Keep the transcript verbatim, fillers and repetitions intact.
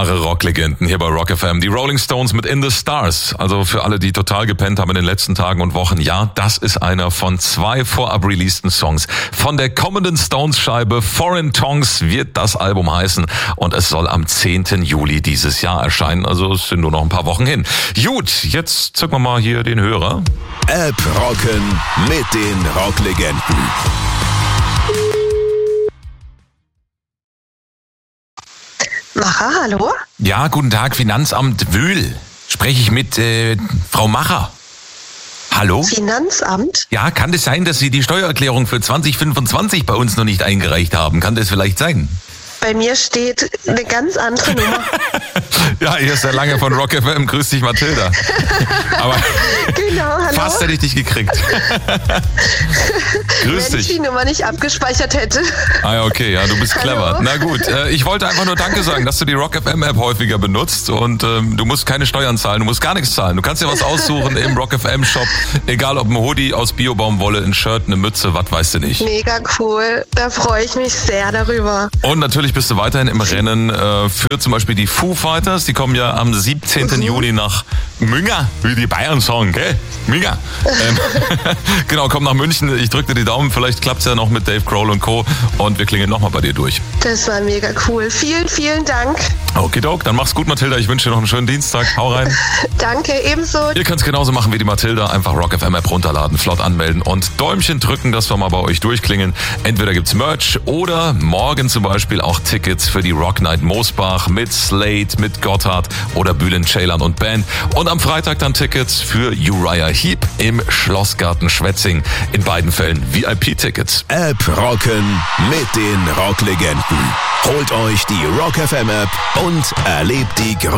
Wahre Rocklegenden hier bei Rock F M. Die Rolling Stones mit In the Stars. Also für alle, die total gepennt haben in den letzten Tagen und Wochen. Ja, das ist einer von zwei vorab releaseden Songs. Von der kommenden Stones-Scheibe Foreign Tongues wird das Album heißen. Und es soll am zehnten Juli dieses Jahr erscheinen. Also es sind nur noch ein paar Wochen hin. Gut, jetzt zücken wir mal hier den Hörer. App Rocken mit den Rocklegenden. Macher, hallo? Ja, guten Tag, Finanzamt Wühl. Spreche ich mit äh, Frau Macher? Hallo? Finanzamt? Ja, kann es sein, dass Sie die Steuererklärung für zwanzig fünfundzwanzig bei uns noch nicht eingereicht haben? Kann das vielleicht sein? Bei mir steht eine ganz andere Nummer. Ja, hier ist der Lange von Rock F M. Grüß dich, Mathilda. Aber genau, hallo. Fast hätte ich dich gekriegt. Grüß Wenn ich dich. die Nummer nicht abgespeichert hätte. Ah ja, okay, ja, du bist clever. Hallo. Na gut, äh, ich wollte einfach nur Danke sagen, dass du die Rock F M App häufiger benutzt und ähm, du musst keine Steuern zahlen, du musst gar nichts zahlen. Du kannst dir was aussuchen im Rock F M Shop, egal ob ein Hoodie aus Biobaumwolle, ein Shirt, eine Mütze, was weißt du nicht. Mega cool, da freue ich mich sehr darüber. Und natürlich bist du weiterhin im Rennen äh, für zum Beispiel die Foo Fighters. Die kommen ja am siebzehnten Mhm. Juli nach Münga, wie die Bayern sagen, gell? Münga. Ähm, genau, komm nach München. Ich drücke dir die Daumen. Vielleicht klappt's ja noch mit Dave Grohl und Co. Und wir klingeln nochmal bei dir durch. Das war mega cool. Vielen, vielen Dank. Okidok, dann mach's gut, Mathilda. Ich wünsche dir noch einen schönen Dienstag. Hau rein. Danke, ebenso. Ihr könnt's genauso machen wie die Mathilda. Einfach Rock F M App runterladen, flott anmelden und Däumchen drücken, dass wir mal bei euch durchklingeln. Entweder gibt's Merch oder morgen zum Beispiel auch Tickets für die Rock Night Moosbach mit Slade, mit Gotthard oder Bülent Ceylan und Band. Und am Freitag dann Tickets für Uriah Heep im Schlossgarten Schwetzing. In beiden Fällen V I P-Tickets. App Rocken mit den Rocklegenden. Holt euch die Rock F M App und erlebt die